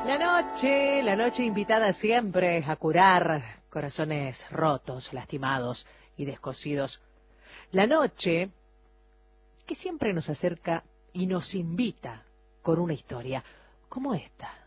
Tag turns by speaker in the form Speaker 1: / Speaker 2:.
Speaker 1: La noche invitada siempre a curar corazones rotos, lastimados y descosidos. La noche que siempre nos acerca y nos invita con una historia como esta.